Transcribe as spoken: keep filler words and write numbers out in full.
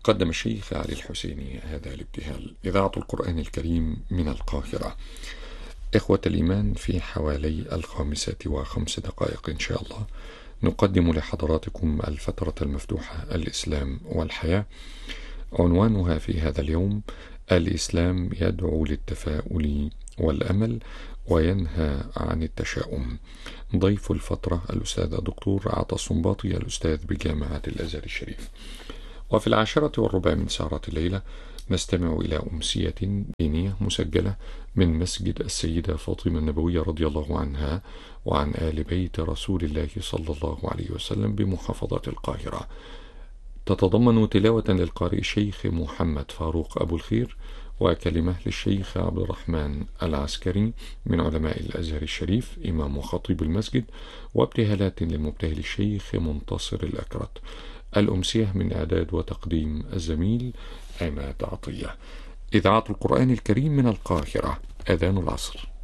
قدم الشيخ علي الحسيني هذا الابتهال. إذاعة القرآن الكريم من القاهرة. إخوة الإيمان، في حوالي الخامسة وخمس دقائق إن شاء الله نقدم لحضراتكم الفترة المفتوحة الإسلام والحياة. عنوانها في هذا اليوم: الإسلام يدعو للتفاؤل والأمل وينهى عن التشاؤم. ضيف الفترة الأستاذ الدكتور عطا الصنباطي، الأستاذ بجامعة الأزهر الشريف. وفي العاشرة والربع من سهرة الليلة نستمع إلى أمسية دينية مسجلة من مسجد السيدة فاطمة النبوية رضي الله عنها وعن آل بيت رسول الله صلى الله عليه وسلم بمحافظة القاهرة. تتضمن تلاوة للقارئ الشيخ محمد فاروق أبو الخير، وكلمة للشيخ عبد الرحمن العسكري من علماء الأزهر الشريف إمام وخطيب المسجد، وابتهالات للمبتهل الشيخ منتصر الأكرت. الأمسية من إعداد وتقديم الزميل عماد عطية. إذاعة القرآن الكريم من القاهرة. أذان العصر.